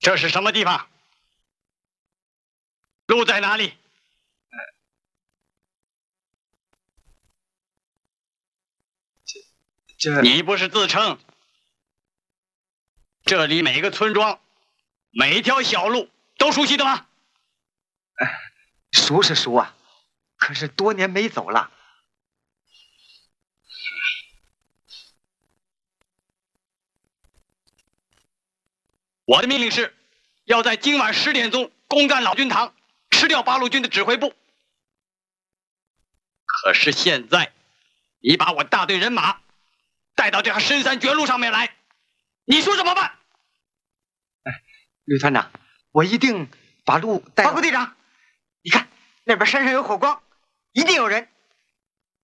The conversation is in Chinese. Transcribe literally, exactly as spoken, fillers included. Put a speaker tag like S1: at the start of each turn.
S1: 这是什么地方？路在哪里？
S2: 呃，这这……
S1: 你不是自称这里每个村庄、每一条小路都熟悉的吗？
S2: 哎，熟是熟啊，可是多年没走了。
S1: 我的命令是，要在今晚十点钟攻占老君堂，吃掉八路军的指挥部。可是现在，你把我大队人马带到这条深山绝路上面来，你说怎么办？
S2: 哎，吕团长，我一定把路带。
S3: 报告队长，你看那边山上有火光，一定有人。